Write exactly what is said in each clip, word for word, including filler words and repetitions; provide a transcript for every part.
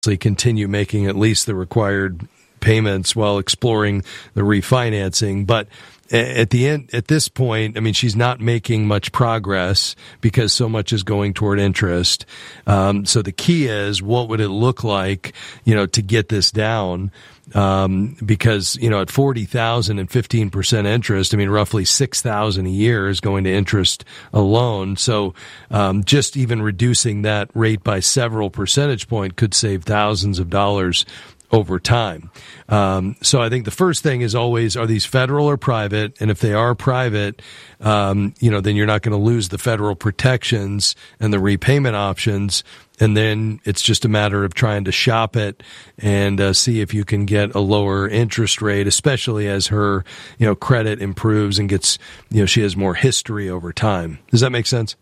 continue making at least the required payments while exploring the refinancing. But at the end, at this point, I mean, she's not making much progress because so much is going toward interest. Um, so the key is, what would it look like, you know, to get this down? Um, because, you know, at forty thousand and fifteen percent interest, I mean, roughly six thousand a year is going to interest alone. So, um, just even reducing that rate by several percentage point could save thousands of dollars over time. Um, so I think the first thing is always, are these federal or private? And if they are private, um, you know, then you're not going to lose the federal protections and the repayment options. And then it's just a matter of trying to shop it and uh, see if you can get a lower interest rate, especially as her, you know, credit improves and gets, you know, she has more history over time. Does that make sense?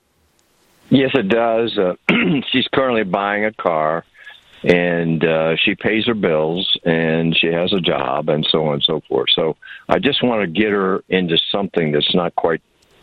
Yes, it does. Uh, she's currently buying a car, and uh, she pays her bills, and she has a job, and so on and so forth. So I just want to get her into something that's not quite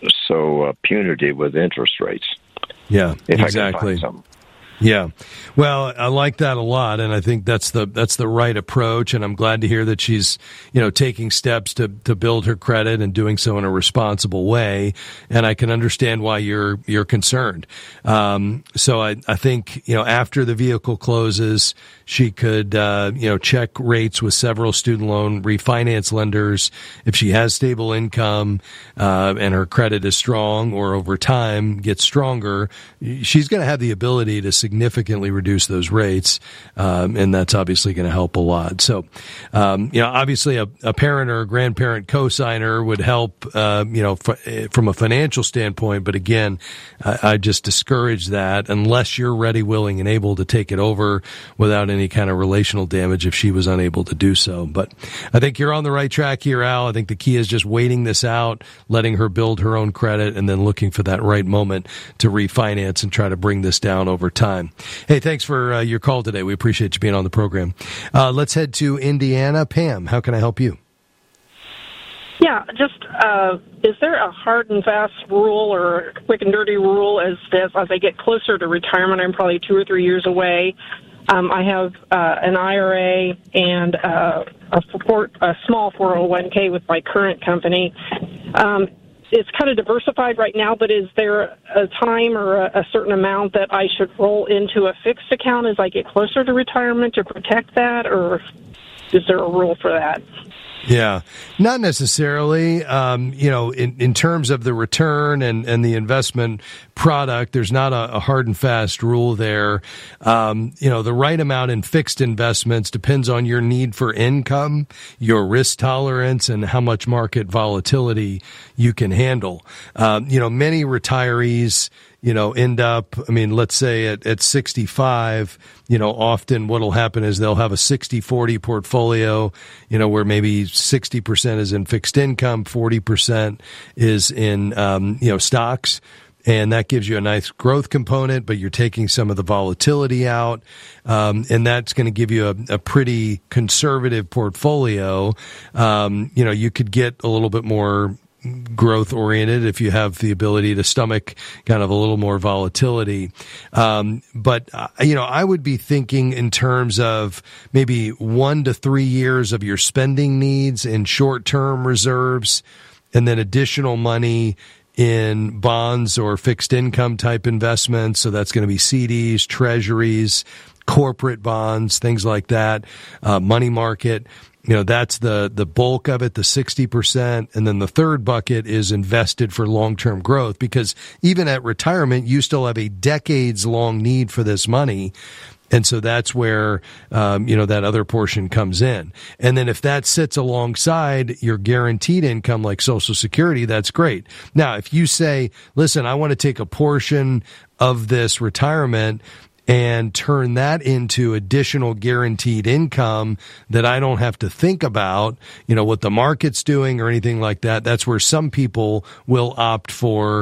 so uh, punitive with interest rates. Yeah, if exactly. I can find something. Yeah. Well, I like that a lot, and I think that's the that's the right approach, and I'm glad to hear that she's, you know, taking steps to to build her credit and doing so in a responsible way, and I can understand why you're you're concerned. Um, so I I think, you know, after the vehicle closes, she could uh, you know, check rates with several student loan refinance lenders. If she has stable income uh, and her credit is strong, or over time gets stronger, she's going to have the ability to significantly reduce those rates, um, and that's obviously going to help a lot. So, um, you know, obviously a, a parent or a grandparent cosigner would help, uh, you know, f- from a financial standpoint. But again, I, I just discourage that unless you're ready, willing, and able to take it over without any kind of relational damage if she was unable to do so. But I think you're on the right track here, Al. I think the key is just waiting this out, letting her build her own credit, and then looking for that right moment to refinance and try to bring this down over time. Hey, thanks for uh, your call today. We appreciate you being on the program. Uh, let's head to Indiana. Pam, how can I help you? Yeah, just uh, is there a hard and fast rule or quick and dirty rule as as, as I get closer to retirement? I'm probably two or three years away. Um, I have uh, an I R A and uh, a, support, a small four oh one k with my current company. Um, It's kind of diversified right now, but is there a time or a, a certain amount that I should roll into a fixed account as I get closer to retirement to protect that, or is there a rule for that? Yeah, not necessarily. Um, you know, in, in terms of the return and, and the investment product, there's not a, a hard and fast rule there. Um, you know, the right amount in fixed investments depends on your need for income, your risk tolerance, and how much market volatility you can handle. Um, you know, many retirees, you know, end up, I mean, let's say at, at sixty-five, you know, often what'll happen is they'll have a sixty forty portfolio, you know, where maybe sixty percent is in fixed income, forty percent is in, um, you know, stocks. And that gives you a nice growth component, but you're taking some of the volatility out. Um, and that's going to give you a, a pretty conservative portfolio. Um, you know, you could get a little bit more growth oriented if you have the ability to stomach kind of a little more volatility. Um, but, uh, you know, I would be thinking in terms of maybe one to three years of your spending needs in short-term reserves, and then additional money in bonds or fixed income type investments. So that's going to be C Ds, treasuries, corporate bonds, things like that, uh, money market. You know, that's the, the bulk of it, the sixty percent. And then the third bucket is invested for long-term growth, because even at retirement, you still have a decades-long need for this money. And so that's where, um, you know, that other portion comes in. And then if that sits alongside your guaranteed income like Social Security, that's great. Now, if you say, listen, I want to take a portion of this retirement and turn that into additional guaranteed income that I don't have to think about, you know, what the market's doing or anything like that, that's where some people will opt for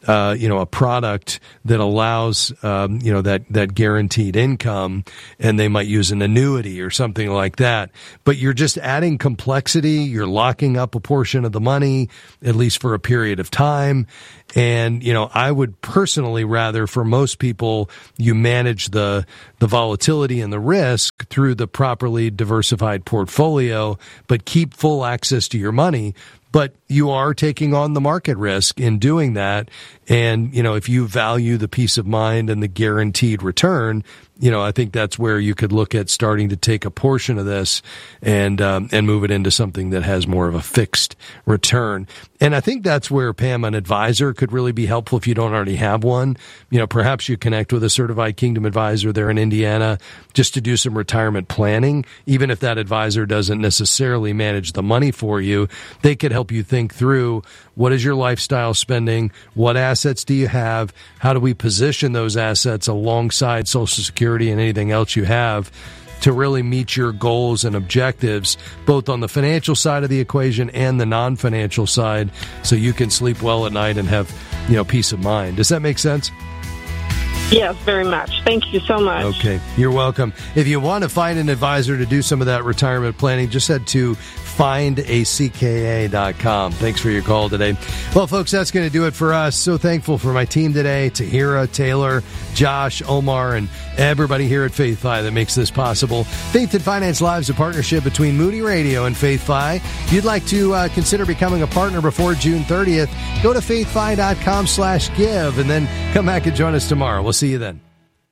uh, you know, a product that allows, um, you know, that, that guaranteed income, and they might use an annuity or something like that. But you're just adding complexity. You're locking up a portion of the money, at least for a period of time. And, you know, I would personally rather, for most people, you manage the, the volatility and the risk through the properly diversified portfolio, but keep full access to your money. But you are taking on the market risk in doing that. And, you know, if you value the peace of mind and the guaranteed return, you know, I think that's where you could look at starting to take a portion of this and um, and move it into something that has more of a fixed return. And I think that's where, Pam, an advisor could really be helpful if you don't already have one. You know, perhaps you connect with a certified Kingdom advisor there in Indiana just to do some retirement planning. Even if that advisor doesn't necessarily manage the money for you, they could help you think through, what is your lifestyle spending? What assets do you have? How do we position those assets alongside Social Security and anything else you have to really meet your goals and objectives, both on the financial side of the equation and the non-financial side, so you can sleep well at night and have, you know, peace of mind. Does that make sense? Yes, very much. Thank you so much. Okay, you're welcome. If you want to find an advisor to do some of that retirement planning, just head to find a c k a dot com. Thanks for your call today. Well, folks, that's going to do it for us. So thankful for my team today, Tahira, Taylor, Josh, Omar, and everybody here at Faith Fi that makes this possible. Faith and Finance Live is a partnership between Moody Radio and Faith Fi. If you'd like to uh, consider becoming a partner before June thirtieth, go to faith fi dot com slash give and then come back and join us tomorrow. We'll see you then.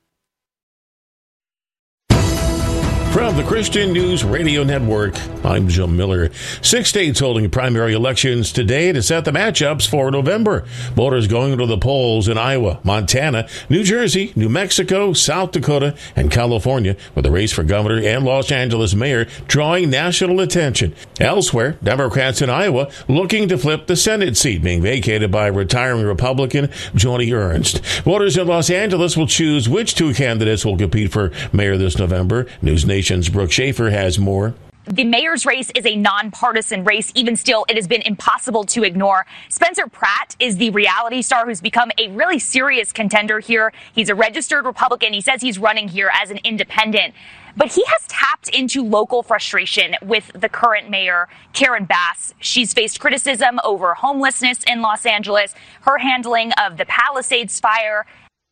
From the Christian News Radio Network, I'm Jim Miller. Six states holding primary elections today to set the matchups for November. Voters going to the polls in Iowa, Montana, New Jersey, New Mexico, South Dakota, and California, with the race for governor and Los Angeles mayor drawing national attention. Elsewhere, Democrats in Iowa looking to flip the Senate seat being vacated by retiring Republican Joni Ernst. Voters in Los Angeles will choose which two candidates will compete for mayor this November. News Nation's Brooke Schaefer has more. The mayor's race is a nonpartisan race. Even still, it has been impossible to ignore. Spencer Pratt is the reality star who's become a really serious contender here. He's a registered Republican. He says he's running here as an independent. But he has tapped into local frustration with the current mayor, Karen Bass. She's faced criticism over homelessness in Los Angeles, her handling of the Palisades fire.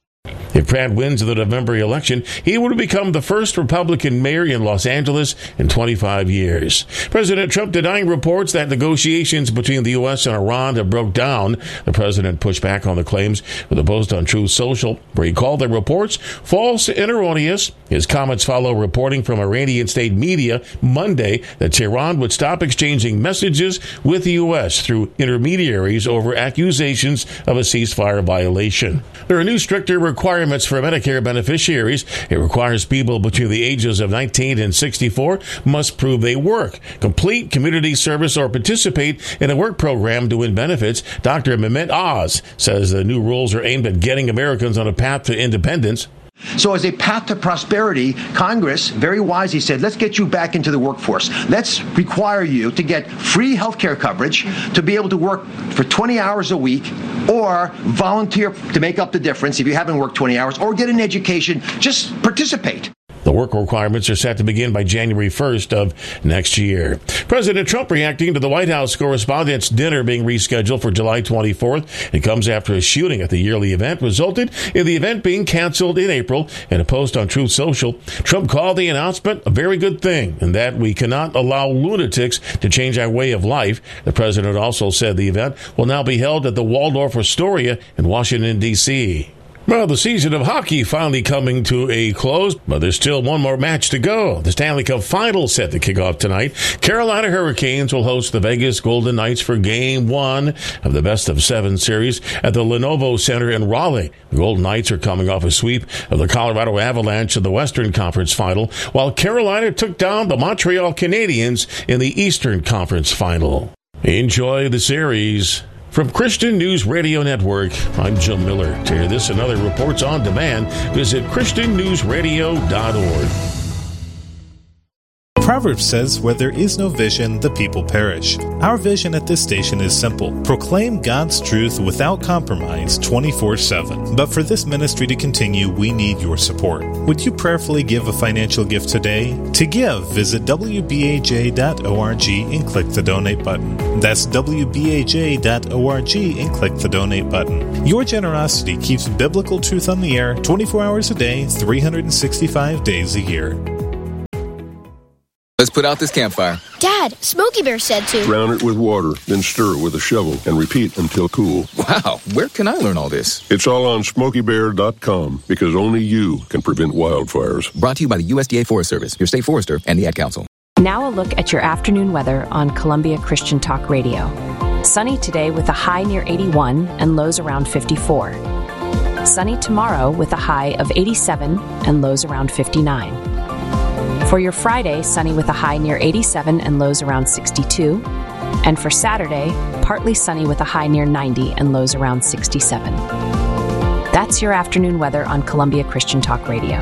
If Pratt wins the November election, he would become the first Republican mayor in Los Angeles in twenty-five years. President Trump denying reports that negotiations between the U S and Iran have broke down. The president pushed back on the claims with a post on Truth Social, where he called the reports false and erroneous. His comments follow reporting from Iranian state media Monday that Tehran would stop exchanging messages with the U S through intermediaries over accusations of a ceasefire violation. There are new stricter requirements for Medicare beneficiaries. It requires people between the ages of nineteen and sixty-four must prove they work, complete community service, or participate in a work program to win benefits. Doctor Mehmet Oz says the new rules are aimed at getting Americans on a path to independence. So as a path to prosperity, Congress very wisely said, let's get you back into the workforce. Let's require you to get free health care coverage, to be able to work for twenty hours a week, or volunteer to make up the difference if you haven't worked twenty hours, or get an education. Just participate. The work requirements are set to begin by January first of next year. President Trump reacting to the White House Correspondents' Dinner being rescheduled for July twenty-fourth. It comes after a shooting at the yearly event resulted in the event being canceled in April. In a post on Truth Social, Trump called the announcement a very good thing, and that we cannot allow lunatics to change our way of life. The president also said the event will now be held at the Waldorf Astoria in Washington, D C Well, the season of hockey finally coming to a close, but there's still one more match to go. The Stanley Cup Final set to kick off tonight. Carolina Hurricanes will host the Vegas Golden Knights for Game one of the Best of Seven series at the Lenovo Center in Raleigh. The Golden Knights are coming off a sweep of the Colorado Avalanche in the Western Conference Final, while Carolina took down the Montreal Canadiens in the Eastern Conference Final. Enjoy the series. From Christian News Radio Network, I'm Jim Miller. To hear this and other reports on demand, visit christian news radio dot org. Proverbs says, where there is no vision, the people perish. Our vision at this station is simple. Proclaim God's truth without compromise twenty-four seven. But for this ministry to continue, we need your support. Would you prayerfully give a financial gift today? To give, visit w b a j dot org and click the donate button. That's w b a j dot org and click the donate button. Your generosity keeps biblical truth on the air twenty-four hours a day, three hundred sixty-five days a year. Let's put out this campfire. Dad, Smokey Bear said to drown it with water, then stir it with a shovel and repeat until cool. Wow, where can I learn all this? It's all on smokey bear dot com because only you can prevent wildfires. Brought to you by the U S D A Forest Service, your state forester, and the Ad Council. Now a look at your afternoon weather on Columbia Christian Talk Radio. Sunny today with a high near eighty-one and lows around fifty-four. Sunny tomorrow with a high of eighty-seven and lows around fifty-nine. For your Friday, sunny with a high near eighty-seven and lows around sixty-two. And for Saturday, partly sunny with a high near ninety and lows around sixty-seven. That's your afternoon weather on Columbia Christian Talk Radio.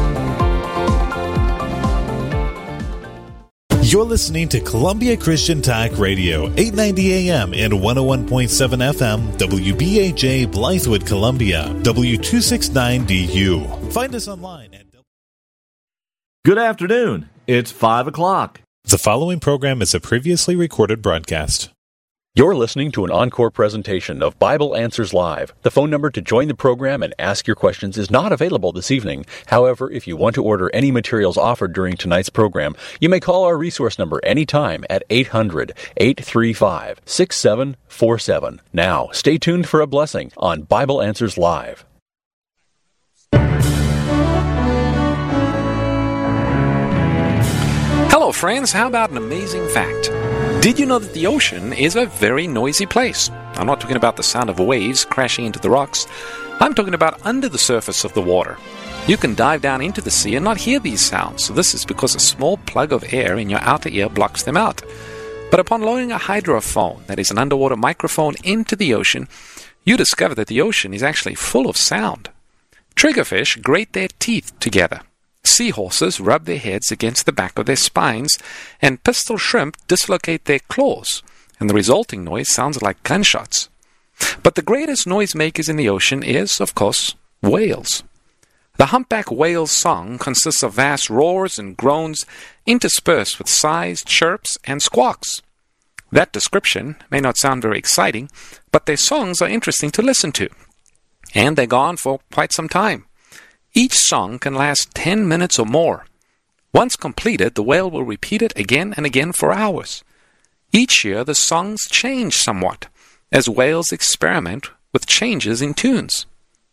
You're listening to Columbia Christian Talk Radio, eight ninety A M and one oh one point seven F M, W B A J Blythewood, Columbia, W two sixty-nine D U. Find us online at Good afternoon. It's five o'clock. The following program is a previously recorded broadcast. You're listening to an encore presentation of Bible Answers Live. The phone number to join the program and ask your questions is not available this evening. However, if you want to order any materials offered during tonight's program, you may call our resource number anytime at eight hundred, eight three five, six seven four seven. Now, stay tuned for a blessing on Bible Answers Live. Hello friends, how about an amazing fact? Did you know that the ocean is a very noisy place? I'm not talking about the sound of waves crashing into the rocks. I'm talking about under the surface of the water. You can dive down into the sea and not hear these sounds. So this is because a small plug of air in your outer ear blocks them out. But upon lowering a hydrophone, that is an underwater microphone, into the ocean, you discover that the ocean is actually full of sound. Triggerfish grate their teeth together. Seahorses rub their heads against the back of their spines, and pistol shrimp dislocate their claws, and the resulting noise sounds like gunshots. But the greatest noisemakers in the ocean is, of course, whales. The humpback whale's song consists of vast roars and groans interspersed with sighs, chirps, and squawks. That description may not sound very exciting, but their songs are interesting to listen to, and they go on for quite some time. Each song can last ten minutes or more. Once completed, the whale will repeat it again and again for hours. Each year, the songs change somewhat, as whales experiment with changes in tunes.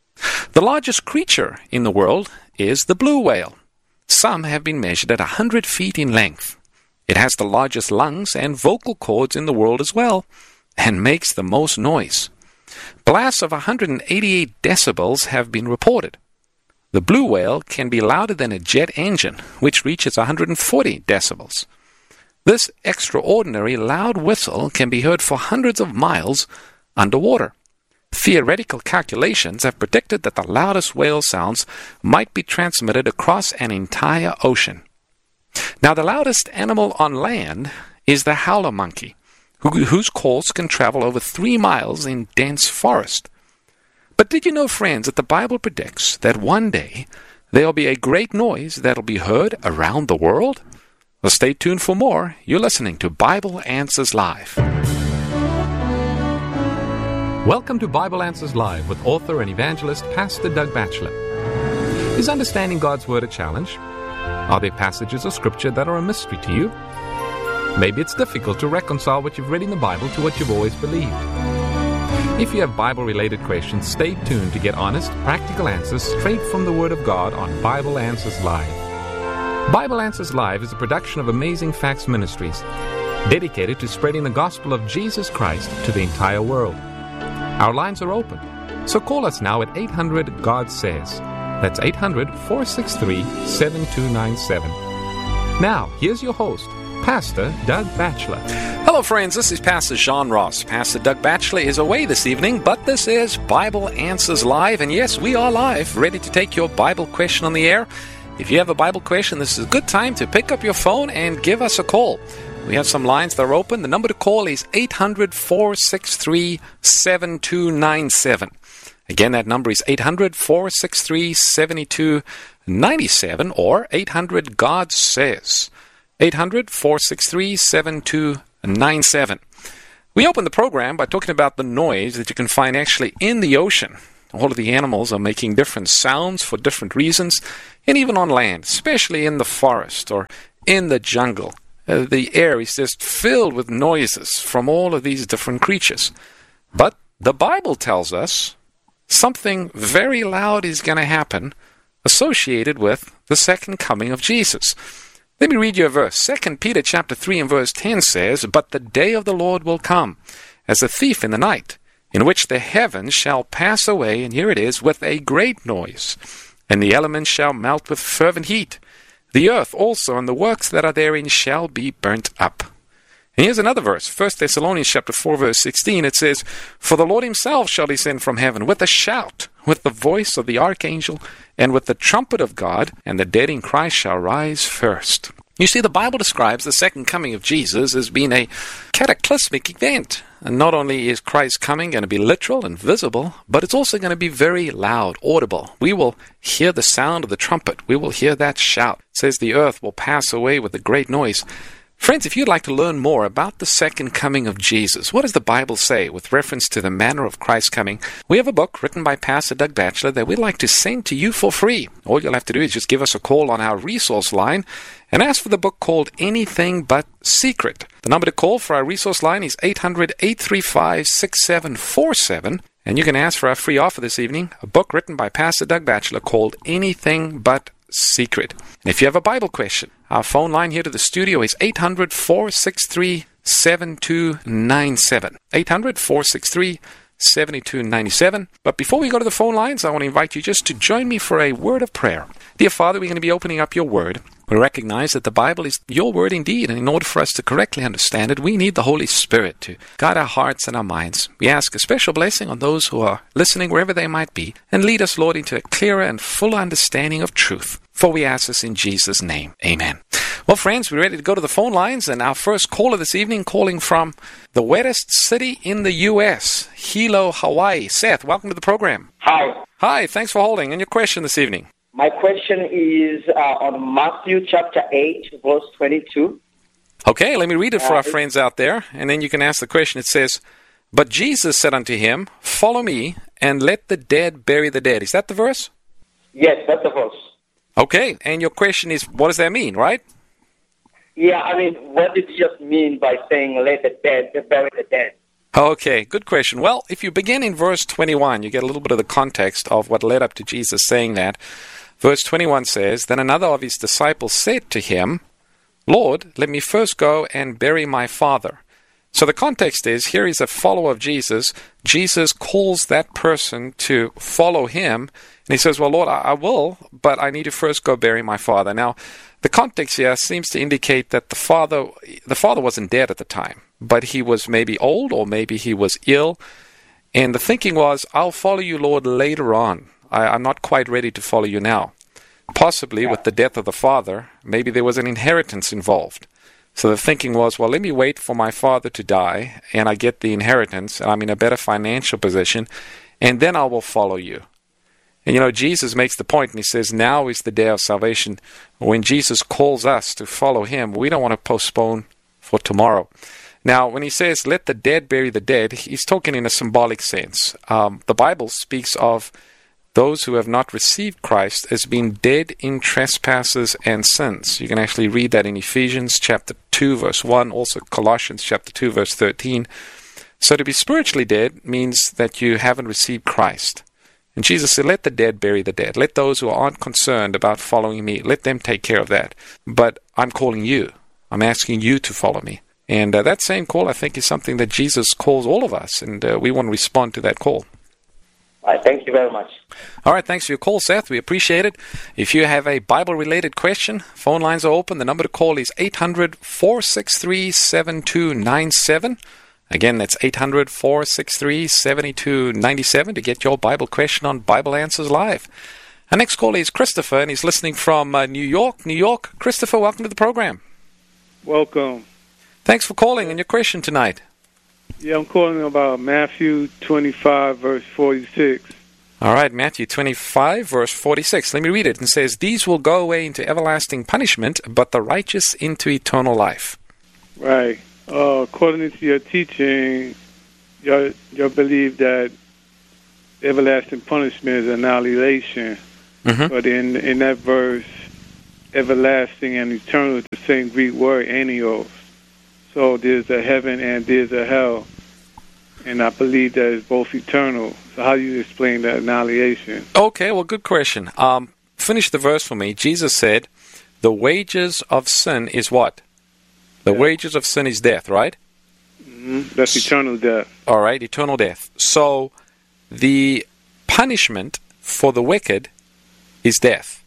The largest creature in the world is the blue whale. Some have been measured at one hundred feet in length. It has the largest lungs and vocal cords in the world as well, and makes the most noise. Blasts of one hundred eighty-eight decibels have been reported. The blue whale can be louder than a jet engine, which reaches one hundred forty decibels. This extraordinary loud whistle can be heard for hundreds of miles underwater. Theoretical calculations have predicted that the loudest whale sounds might be transmitted across an entire ocean. Now, the loudest animal on land is the howler monkey, who, whose calls can travel over three miles in dense forest. But did you know, friends, that the Bible predicts that one day there will be a great noise that will be heard around the world? Well, stay tuned for more. You're listening to Bible Answers Live. Welcome to Bible Answers Live with author and evangelist Pastor Doug Batchelor. Is understanding God's Word a challenge? Are there passages of Scripture that are a mystery to you? Maybe it's difficult to reconcile what you've read in the Bible to what you've always believed. If you have Bible-related questions, stay tuned to get honest, practical answers straight from the Word of God on Bible Answers Live. Bible Answers Live is a production of Amazing Facts Ministries, dedicated to spreading the gospel of Jesus Christ to the entire world. Our lines are open, so call us now at eight hundred God Says. That's eight hundred, four six three, seven two nine seven. Now, here's your host, Pastor Doug Batchelor. Hello friends, this is Pastor John Ross. Pastor Doug Batchelor is away this evening, but this is Bible Answers Live, and yes, we are live, ready to take your Bible question on the air. If you have a Bible question, this is a good time to pick up your phone and give us a call. We have some lines that are open. The number to call is eight hundred, four six three, seven two nine seven. Again, that number is eight hundred, four six three, seven two nine seven or eight hundred, God says. eight hundred, four six three, seven two nine seven. We open the program by talking about the noise that you can find actually in the ocean. All of the animals are making different sounds for different reasons, and even on land, especially in the forest or in the jungle. Uh, the air is just filled with noises from all of these different creatures. But the Bible tells us something very loud is going to happen associated with the second coming of Jesus. Let me read you a verse. Second Peter chapter three and verse ten says, "But the day of the Lord will come, as a thief in the night, in which the heavens shall pass away," and here it is, "with a great noise, and the elements shall melt with fervent heat. The earth also and the works that are therein shall be burnt up." And here's another verse, First Thessalonians chapter four, verse sixteen. It says, "For the Lord himself shall descend from heaven with a shout, with the voice of the archangel, and with the trumpet of God, and the dead in Christ shall rise first." You see, the Bible describes the second coming of Jesus as being a cataclysmic event. And not only is Christ's coming going to be literal and visible, but it's also going to be very loud, audible. We will hear the sound of the trumpet. We will hear that shout. It says the earth will pass away with a great noise. Friends, if you'd like to learn more about the second coming of Jesus, what does the Bible say with reference to the manner of Christ's coming? We have a book written by Pastor Doug Batchelor that we'd like to send to you for free. All you'll have to do is just give us a call on our resource line and ask for the book called Anything But Secret. The number to call for our resource line is eight hundred, eight three five, six seven four seven. And you can ask for our free offer this evening, a book written by Pastor Doug Batchelor called Anything But Secret. And if you have a Bible question, our phone line here to the studio is eight hundred, four six three, seven two nine seven. eight hundred, four six three, seven two nine seven. But before we go to the phone lines, I want to invite you just to join me for a word of prayer. Dear Father, we're going to be opening up your word. We recognize that the Bible is your word indeed, and in order for us to correctly understand it, we need the Holy Spirit to guide our hearts and our minds. We ask a special blessing on those who are listening wherever they might be, and lead us, Lord, into a clearer and fuller understanding of truth. For we ask this in Jesus' name. Amen. Well, friends, we're ready to go to the phone lines, and our first caller this evening calling from the wettest city in the U S, Hilo, Hawaii. Seth, welcome to the program. Hi. Hi, thanks for holding. And your question this evening? My question is uh, on Matthew chapter eight, verse twenty-two. Okay, let me read it for uh, our friends out there, and then you can ask the question. It says, "But Jesus said unto him, Follow me, and let the dead bury the dead." Is that the verse? Yes, that's the verse. Okay, and your question is, what does that mean, right? Yeah, I mean, what did he just mean by saying, let the dead bury the dead? Okay, good question. Well, if you begin in verse twenty-one, you get a little bit of the context of what led up to Jesus saying that. Verse twenty-one says, "Then another of his disciples said to him, Lord, let me first go and bury my father." So the context is, here is a follower of Jesus. Jesus calls that person to follow him. And he says, well, Lord, I, I will, but I need to first go bury my father. Now, the context here seems to indicate that the father, the father wasn't dead at the time, but he was maybe old or maybe he was ill. And the thinking was, I'll follow you, Lord, later on. I, I'm not quite ready to follow you now. Possibly with the death of the father, maybe there was an inheritance involved. So the thinking was, well, let me wait for my father to die, and I get the inheritance, and I'm in a better financial position, and then I will follow you. And you know, Jesus makes the point, and he says, now is the day of salvation. When Jesus calls us to follow him, we don't want to postpone for tomorrow. Now, when he says, let the dead bury the dead, he's talking in a symbolic sense. Um, the Bible speaks of those who have not received Christ as being dead in trespasses and sins. You can actually read that in Ephesians chapter two, verse one, also Colossians chapter two, verse thirteen. So to be spiritually dead means that you haven't received Christ. And Jesus said, let the dead bury the dead. Let those who aren't concerned about following me, let them take care of that. But I'm calling you. I'm asking you to follow me. And uh, that same call, I think, is something that Jesus calls all of us, and uh, we want to respond to that call. All right, thank you very much. All right, thanks for your call, Seth. We appreciate it. If you have a Bible-related question, phone lines are open. The number to call is eight hundred, four six three, seven two nine seven. Again, that's eight hundred, four six three, seven two nine seven to get your Bible question on Bible Answers Live. Our next caller is Christopher, and he's listening from uh, New York. New York. Christopher, welcome to the program. Welcome. Thanks for calling and your question tonight. Yeah, I'm calling about Matthew twenty-five, verse forty-six. All right, Matthew twenty-five, verse forty-six. Let me read it. It says, "These will go away into everlasting punishment, but the righteous into eternal life." Right. Uh, according to your teaching, you you believe that everlasting punishment is annihilation. Mm-hmm. But in in that verse, everlasting and eternal is the same Greek word, anios. So there's a heaven and there's a hell. And I believe that it's both eternal. So how do you explain that annihilation? Okay, well, good question. Um, finish the verse for me. Jesus said, the wages of sin is what? The yeah. wages of sin is death, right? Mm-hmm. That's eternal death. All right, eternal death. So the punishment for the wicked is death.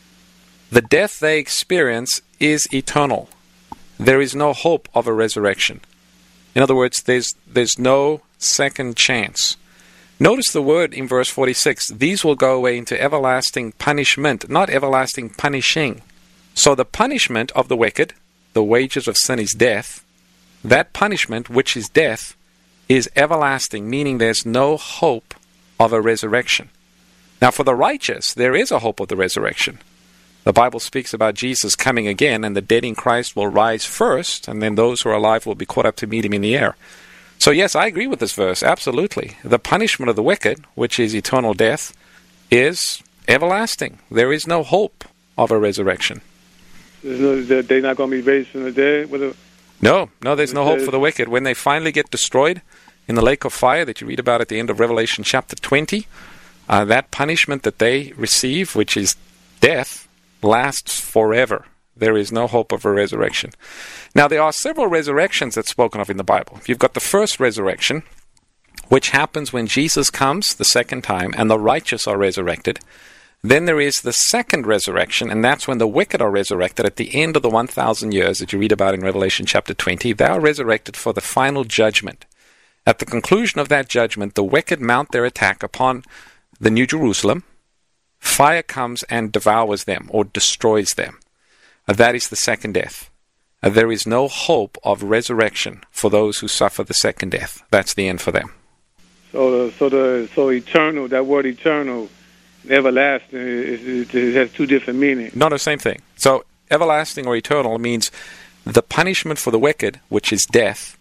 The death they experience is eternal. There is no hope of a resurrection. In other words, there's there's no second chance. Notice the word in verse forty-six. These will go away into everlasting punishment, not everlasting punishing. So the punishment of the wicked, the wages of sin is death. That punishment, which is death, is everlasting, meaning there's no hope of a resurrection. Now, for the righteous, there is a hope of the resurrection. The Bible speaks about Jesus coming again, and the dead in Christ will rise first, and then those who are alive will be caught up to meet him in the air. So yes, I agree with this verse, absolutely. The punishment of the wicked, which is eternal death, is everlasting. There is no hope of a resurrection. No, they're not going to be raised from the dead? With a, no, no, there's no hope for the wicked. When they finally get destroyed in the lake of fire that you read about at the end of Revelation chapter twenty, uh, that punishment that they receive, which is death, lasts forever. There is no hope of a resurrection. Now, there are several resurrections that's spoken of in the Bible. You've got the first resurrection, which happens when Jesus comes the second time and the righteous are resurrected. Then there is the second resurrection, and that's when the wicked are resurrected at the end of the one thousand years that you read about in Revelation chapter twenty. They are resurrected for the final judgment. At the conclusion of that judgment, the wicked mount their attack upon the New Jerusalem. Fire comes and devours them or destroys them. Uh, that is the second death. Uh, there is no hope of resurrection for those who suffer the second death. That's the end for them. So, the, so the so eternal. That word eternal, everlasting, it, it, it has two different meanings. No, no, same thing. So everlasting or eternal means the punishment for the wicked, which is death,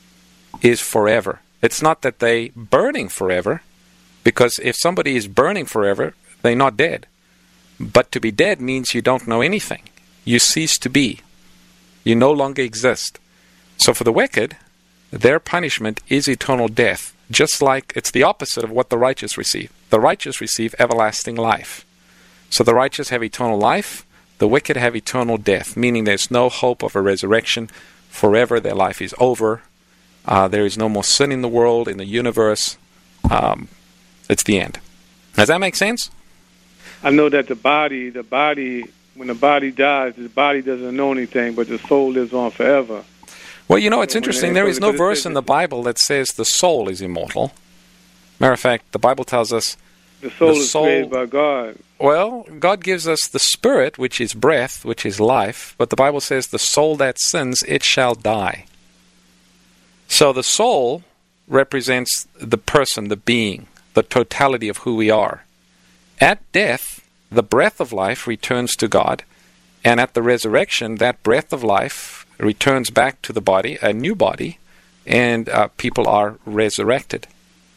is forever. It's not that they burning forever, because if somebody is burning forever, they're not dead. But to be dead means you don't know anything. You cease to be. You no longer exist. So for the wicked, their punishment is eternal death, just like it's the opposite of what the righteous receive. The righteous receive everlasting life. So the righteous have eternal life, the wicked have eternal death, meaning there's no hope of a resurrection. Forever their life is over. Uh, there is no more sin in the world, in the universe. Um, it's the end. Does that make sense? I know that the body, the body, when the body dies, the body doesn't know anything, but the soul lives on forever. Well, you know, it's interesting. There is no verse in the Bible that says the soul is immortal. Matter of fact, the Bible tells us the soul is created by God. Well, God gives us the spirit, which is breath, which is life, but the Bible says the soul that sins, it shall die. So the soul represents the person, the being, the totality of who we are. At death, the breath of life returns to God, and at the resurrection, that breath of life returns back to the body, a new body, and uh, people are resurrected.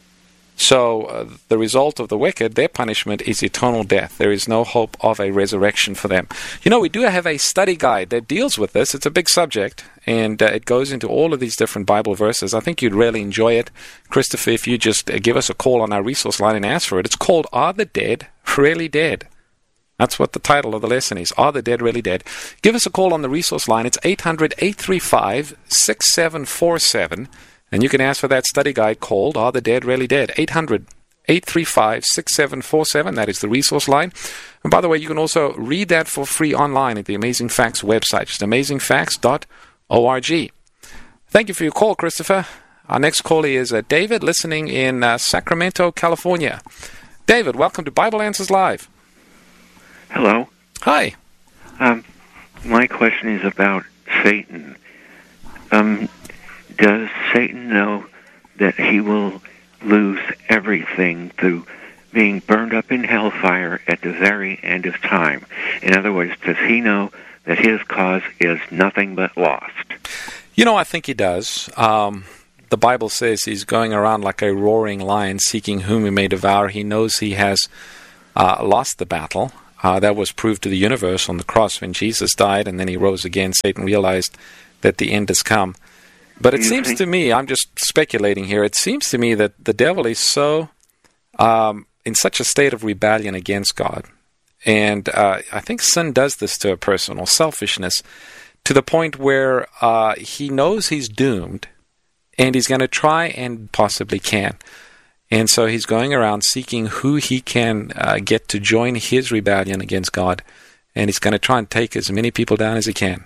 So uh, the result of the wicked, their punishment is eternal death. There is no hope of a resurrection for them. You know, we do have a study guide that deals with this. It's a big subject, and uh, it goes into all of these different Bible verses. I think you'd really enjoy it. Christopher, if you just uh, give us a call on our resource line and ask for it. It's called Are the Dead Really Dead? That's what the title of the lesson is. Are the Dead Really Dead? Give us a call on the resource line. It's eight hundred, eight three five, six seven four seven. And you can ask for that study guide called Are the Dead Really Dead? eight hundred, eight three five, six seven four seven. That is the resource line. And by the way, you can also read that for free online at the Amazing Facts website. Just amazing facts dot org. Thank you for your call, Christopher. Our next caller is uh, David, listening in uh, Sacramento, California. David, welcome to Bible Answers Live. Hello. Hi. Um, my question is about Satan. Um, does Satan know that he will lose everything through being burned up in hellfire at the very end of time? In other words, does he know that his cause is nothing but lost? You know, I think he does. Um, the Bible says he's going around like a roaring lion, seeking whom he may devour. He knows he has uh, lost the battle. Uh, that was proved to the universe on the cross when Jesus died, and then he rose again. Satan realized that the end has come. But it seems think? to me, I'm just speculating here, it seems to me that the devil is so um, in such a state of rebellion against God. And uh, I think sin does this to a person, or selfishness, to the point where uh, he knows he's doomed, and he's going to try and possibly can. And so he's going around seeking who he can uh, get to join his rebellion against God, and he's going to try and take as many people down as he can.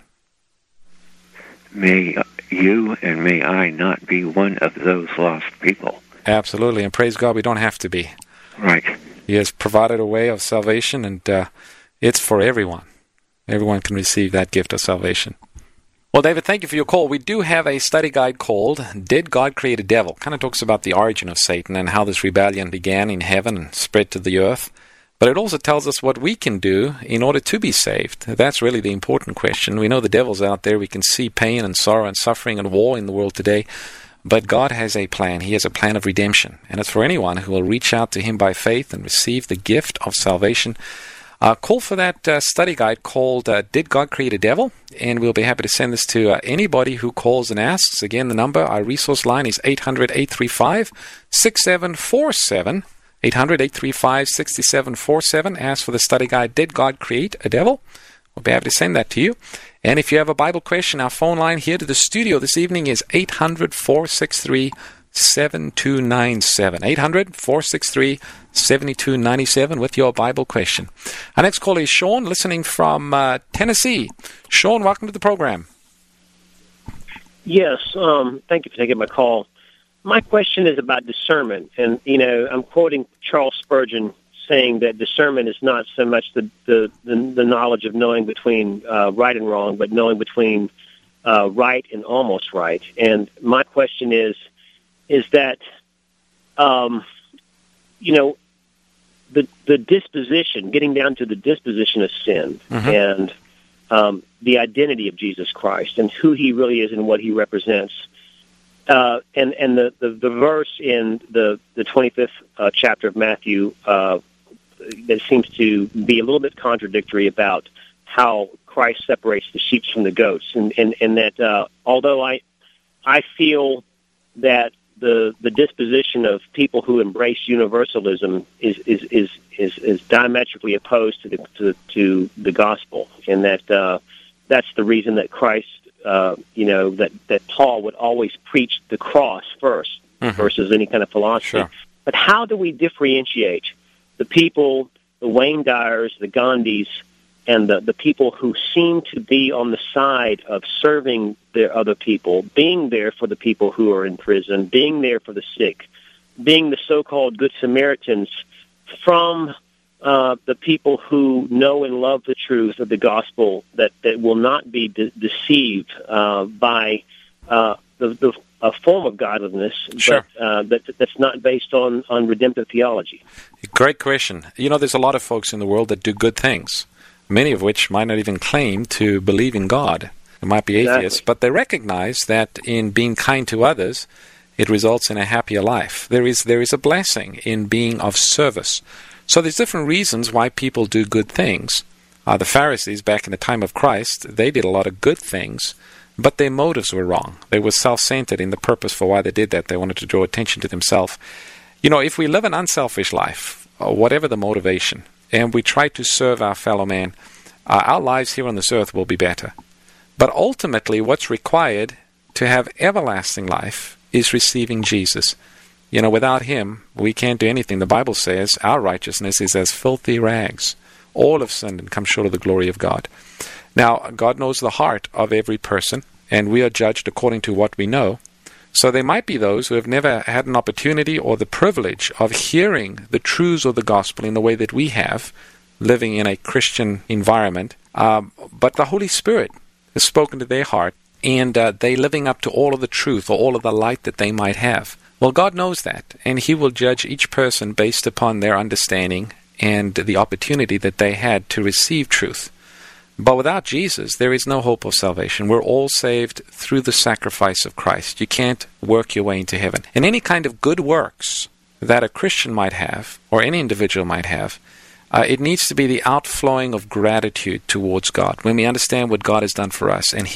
May you and may I not be one of those lost people. Absolutely, and praise God, we don't have to be. Right. He has provided a way of salvation, and uh, it's for everyone. Everyone can receive that gift of salvation. Well, David, thank you for your call. We do have a study guide called Did God Create a Devil? Kind of talks about the origin of Satan and how this rebellion began in heaven and spread to the earth. But it also tells us what we can do in order to be saved. That's really the important question. We know the devil's out there. We can see pain and sorrow and suffering and war in the world today. But God has a plan. He has a plan of redemption. And it's for anyone who will reach out to Him by faith and receive the gift of salvation. Uh, call for that uh, study guide called uh, Did God Create a Devil? And we'll be happy to send this to uh, anybody who calls and asks. Again, the number, our resource line is eight hundred, eight three five, six seven four seven. eight hundred, eight three five, six seven four seven. Ask for the study guide, Did God Create a Devil? We'll be happy to send that to you. And if you have a Bible question, our phone line here to the studio this evening is eight hundred, four six three, seven two nine seven. eight hundred, four six three, seven two nine seven with your Bible question. Our next caller is Sean, listening from uh, Tennessee. Sean, welcome to the program. Yes, um, thank you for taking my call. My question is about discernment. And, you know, I'm quoting Charles Spurgeon saying that discernment is not so much the, the, the, the knowledge of knowing between uh, right and wrong, but knowing between uh, right and almost right. And my question is, is that, um, you know, the the disposition, getting down to the disposition of sin mm-hmm. and um, the identity of Jesus Christ and who He really is and what He represents. Uh, and and the, the, the verse in the, the twenty-fifth uh, chapter of Matthew uh, that seems to be a little bit contradictory about how Christ separates the sheep from the goats. And, and, and that uh, although I I feel that the the disposition of people who embrace universalism is is is is, is diametrically opposed to the to, to the gospel, and that uh, that's the reason that Christ, uh, you know, that, that Paul would always preach the cross first mm-hmm. versus any kind of philosophy. Sure. But how do we differentiate the people, the Wayne Dyers, the Gandhis, and the, the people who seem to be on the side of serving their other people, being there for the people who are in prison, being there for the sick, being the so-called Good Samaritans, from uh, the people who know and love the truth of the gospel, that, that will not be de- deceived uh, by uh, the, the a form of godliness, sure. but uh, that, that's not based on, on redemptive theology. Great question. You know, there's a lot of folks in the world that do good things, many of which might not even claim to believe in God. They might be atheists, exactly. but they recognize that in being kind to others, it results in a happier life. There is there is a blessing in being of service. So there's different reasons why people do good things. Uh, the Pharisees, back in the time of Christ, they did a lot of good things, but their motives were wrong. They were self-centered in the purpose for why they did that. They wanted to draw attention to themselves. You know, if we live an unselfish life, or whatever the motivation, and we try to serve our fellow man, uh, our lives here on this earth will be better. But ultimately, what's required to have everlasting life is receiving Jesus. You know, without Him, we can't do anything. The Bible says our righteousness is as filthy rags. All have sinned and come short of the glory of God. Now, God knows the heart of every person, and we are judged according to what we know. So there might be those who have never had an opportunity or the privilege of hearing the truths of the gospel in the way that we have, living in a Christian environment, um, but the Holy Spirit has spoken to their heart, and uh, they living up to all of the truth or all of the light that they might have. Well, God knows that, and He will judge each person based upon their understanding and the opportunity that they had to receive truth. But without Jesus, there is no hope of salvation. We're all saved through the sacrifice of Christ. You can't work your way into heaven. And any kind of good works that a Christian might have, or any individual might have, uh, it needs to be the outflowing of gratitude towards God. When we understand what God has done for us, and He